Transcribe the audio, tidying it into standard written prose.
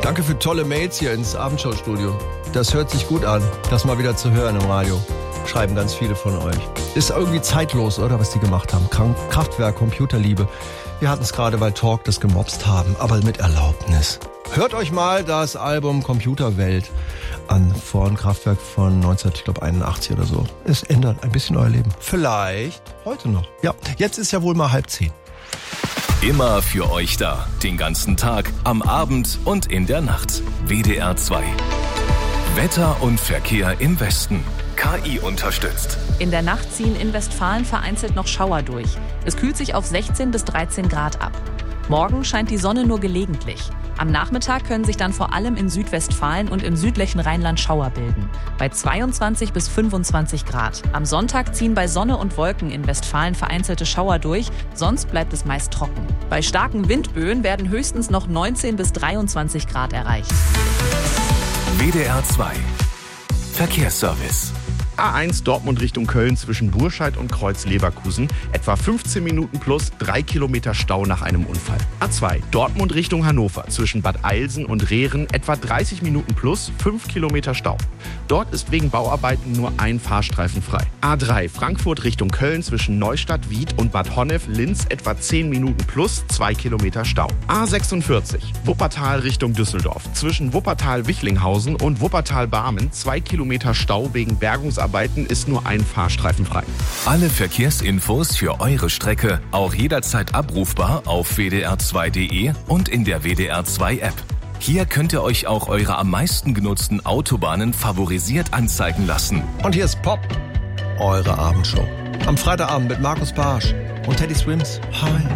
Danke für tolle Mails hier ins Abendschau-Studio. Das hört sich gut an, das mal wieder zu hören im Radio. Schreiben ganz viele von euch. Ist irgendwie zeitlos, oder, was die gemacht haben. Kraftwerk, Computerliebe. Wir hatten es gerade, weil Talk das gemobst haben, aber mit Erlaubnis. Hört euch mal das Album Computerwelt an von Kraftwerk von 1981 oder so. Es ändert ein bisschen euer Leben. Vielleicht heute noch. Ja, jetzt ist ja wohl mal 9:30. Immer für euch da. Den ganzen Tag, am Abend und in der Nacht. WDR 2. Wetter und Verkehr im Westen. KI unterstützt. In der Nacht ziehen in Westfalen vereinzelt noch Schauer durch. Es kühlt sich auf 16 bis 13 Grad ab. Morgen scheint die Sonne nur gelegentlich. Am Nachmittag können sich dann vor allem in Südwestfalen und im südlichen Rheinland Schauer bilden. Bei 22 bis 25 Grad. Am Sonntag ziehen bei Sonne und Wolken in Westfalen vereinzelte Schauer durch, sonst bleibt es meist trocken. Bei starken Windböen werden höchstens noch 19 bis 23 Grad erreicht. WDR 2. Verkehrsservice. A1 Dortmund Richtung Köln zwischen Burscheid und Kreuz-Leverkusen. Etwa 15 Minuten plus 3 Kilometer Stau nach einem Unfall. A2 Dortmund Richtung Hannover zwischen Bad Eilsen und Rehren. Etwa 30 Minuten plus 5 Kilometer Stau. Dort ist wegen Bauarbeiten nur ein Fahrstreifen frei. A3 Frankfurt Richtung Köln zwischen Neustadt, Wied und Bad Honnef-Linz. Etwa 10 Minuten plus 2 Kilometer Stau. A46 Wuppertal Richtung Düsseldorf zwischen Wuppertal-Wichlinghausen und Wuppertal-Barmen. 2 Kilometer Stau wegen Bergungsarbeiten ist nur ein Fahrstreifen frei. Alle Verkehrsinfos für eure Strecke auch jederzeit abrufbar auf wdr2.de und in der WDR 2 App. Hier könnt ihr euch auch eure am meisten genutzten Autobahnen favorisiert anzeigen lassen. Und hier ist Pop, eure Abendshow. Am Freitagabend mit Markus Barsch und Teddy Swims. Hi.